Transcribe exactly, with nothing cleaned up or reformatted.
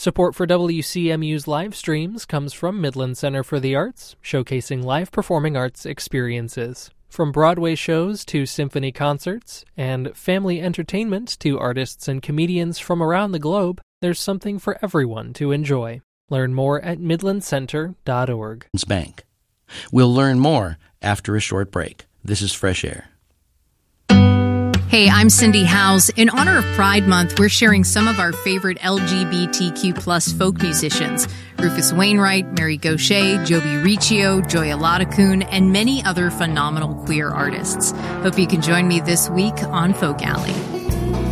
Support for W C M U's live streams comes from Midland Center for the Arts, showcasing live performing arts experiences. From Broadway shows to symphony concerts, and family entertainment to artists and comedians from around the globe, there's something for everyone to enjoy. Learn more at midland center dot org. Bank. We'll learn more after a short break. This is Fresh Air. Hey, I'm Cindy Howes. In honor of Pride Month, we're sharing some of our favorite L G B T Q plus folk musicians. Rufus Wainwright, Mary Gauthier, Joby Riccio, Joya Ladakun, and many other phenomenal queer artists. Hope you can join me this week on Folk Alley.